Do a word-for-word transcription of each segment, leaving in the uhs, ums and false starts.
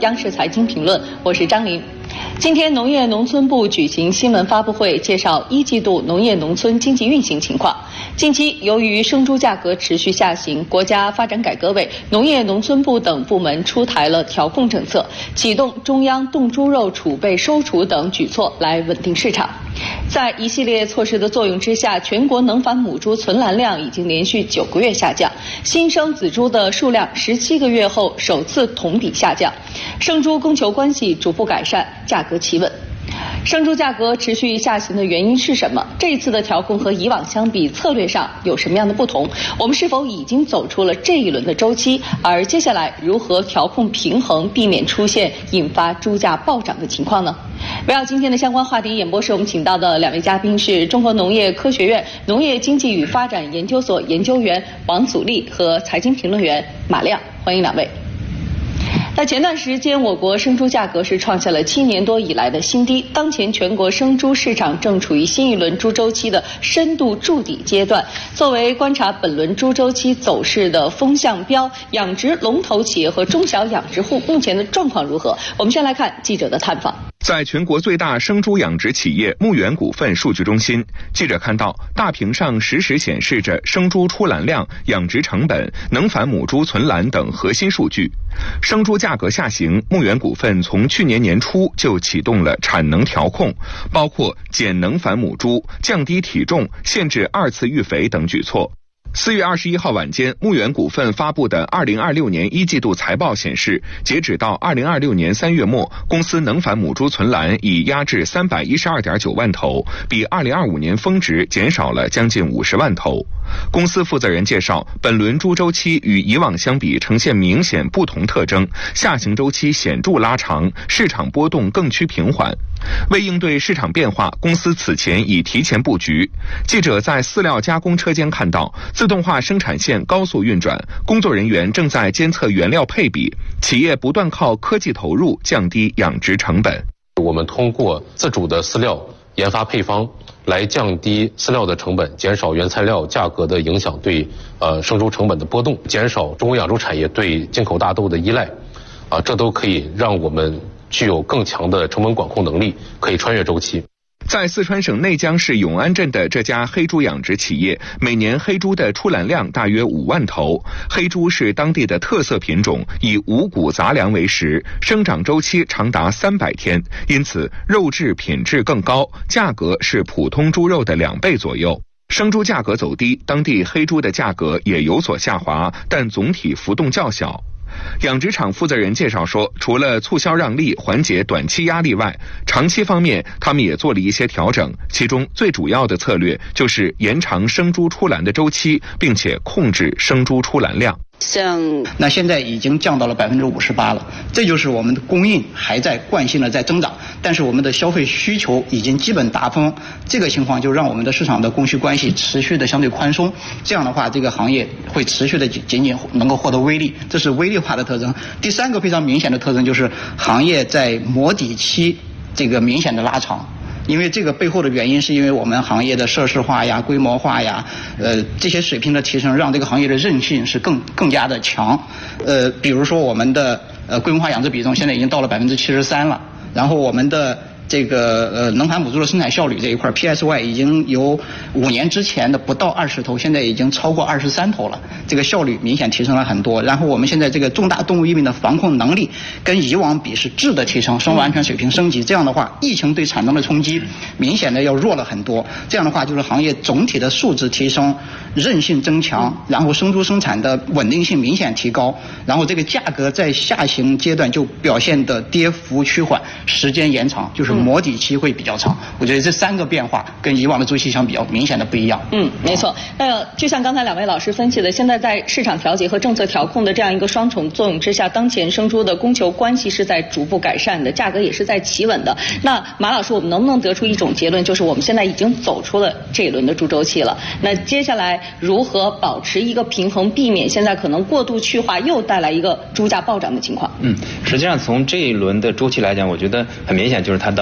央视财经评论，我是张琳。今天，农业农村部举行新闻发布会，介绍一季度农业农村经济运行情况。近期，由于生猪价格持续下行，国家发展改革委、农业农村部等部门出台了调控政策，启动中央冻猪肉储备收储等举措来稳定市场。在一系列措施的作用之下，全国能繁母猪存栏量已经连续九个月下降，新生仔猪的数量十七个月后首次同比下降，生猪供求关系逐步改善，价格企稳。生猪价格持续下行的原因是什么？这一次的调控和以往相比，策略上有什么样的不同？我们是否已经走出了这一轮的周期？而接下来如何调控平衡，避免出现引发猪价暴涨的情况呢？围绕今天的相关话题，演播室我们请到的两位嘉宾是中国农业科学院农业经济与发展研究所研究员王祖立和财经评论员马亮，欢迎两位。在前段时间，我国生猪价格是创下了七年多以来的新低。当前全国生猪市场正处于新一轮猪周期的深度筑底阶段。作为观察本轮猪周期走势的风向标，养殖龙头企业和中小养殖户目前的状况如何？我们先来看记者的探访。 在全国最大生猪养殖企业牧原股份数据中心，记者看到大屏上实时显示着生猪出栏量、养殖成本、能繁母猪存栏等核心数据。生猪价格下行，牧原股份从去年年初就启动了产能调控，包括减能繁母猪、降低体重、限制二次育肥等举措。四月二十一号晚间，牧原股份发布的二零二六年一季度财报显示，截止到二零二六年三月末，公司能繁母猪存栏已压至三百一十二点九万头，比二零二五年峰值减少了将近五十万头。公司负责人介绍，本轮猪周期与以往相比呈现明显不同特征，下行周期显著拉长，市场波动更趋平缓。为应对市场变化，公司此前已提前布局。记者在饲料加工车间看到，自动化生产线高速运转，工作人员正在监测原料配比，企业不断靠科技投入降低养殖成本。 我们通过自主的饲料研发配方来降低饲料的成本，减少原材料价格的影响对呃生猪成本的波动，减少中国养猪产业对进口大豆的依赖，啊，这都可以让我们具有更强的成本管控能力，可以穿越周期。 在四川省内江市永安镇的这家黑猪养殖企业，每年黑猪的出栏量大约五万头。黑猪是当地的特色品种，以五谷杂粮为食，生长周期长达三百天，因此肉质品质更高，价格是普通猪肉的两倍左右。生猪价格走低，当地黑猪的价格也有所下滑，但总体浮动较小。养殖场负责人介绍说，除了促销让利缓解短期压力外，长期方面他们也做了一些调整，其中最主要的策略就是延长生猪出栏的周期，并且控制生猪出栏量。 像那现在已经降到了百分之五十八了，这就是我们的供应还在惯性的在增长，但是我们的消费需求已经基本达峰，这个情况就让我们的市场的供需关系持续的相对宽松，这样的话这个行业会持续的仅仅能够获得微利，这是微利化的特征。第三个非常明显的特征就是行业在磨底期这个明显的拉长。因为这个背后的原因是因为我们行业的设施化呀、规模化呀，呃，这些水平的提升，让这个行业的韧性是更更加的强。呃，比如说我们的呃规模化养殖比重现在已经到了百分之七十三了，然后我们的这个呃能繁母猪的生产效率这一块 P S Y 已经由五年之前的不到二十头，现在已经超过二十三头了，这个效率明显提升了很多。然后我们现在这个重大动物疫病的防控能力跟以往比是质的提升，生物安全水平升级，这样的话疫情对产能的冲击明显的要弱了很多。这样的话就是行业总体的素质提升，韧性增强，然后生猪生产的稳定性明显提高，然后这个价格在下行阶段就表现的跌幅趋缓，时间延长，就是磨底期会比较长。我觉得这三个变化跟以往的周期相比较明显的不一样。 嗯，没错。那就像刚才两位老师分析的，现在在市场调节和政策调控的这样一个双重作用之下，当前生猪的供求关系是在逐步改善的，价格也是在企稳的。那马老师，我们能不能得出一种结论，就是我们现在已经走出了这一轮的猪周期了？那接下来如何保持一个平衡，避免现在可能过度去化又带来一个猪价暴涨的情况？ 嗯，实际上从这一轮的周期来讲，我觉得很明显就是它到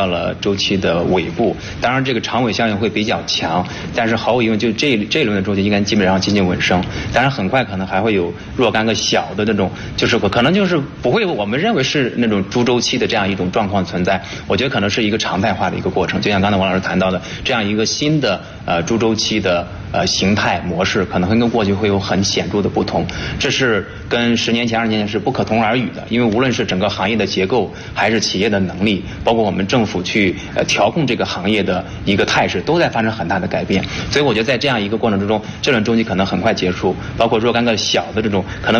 到了周期的尾部。当然，这个长尾效应会比较强，但是毫无疑问，就这这一轮的周期应该基本上接近尾声。当然，很快可能还会有若干个小的那种，就是可能就是不会我们认为是那种猪周期的这样一种状况存在。我觉得可能是一个常态化的一个过程，就像刚才王老师谈到的，这样一个新的呃猪周期的呃形态模式，可能会跟过去会有很显著的不同。这是跟十年前、二十年前是不可同而语的，因为无论是整个行业的结构，还是企业的能力，包括我们政府去呃调控这个行业的一个态势，都在发生很大的改变。所以我觉得在这样一个过程之中，这轮周期可能很快结束，包括若干个小的这种可能。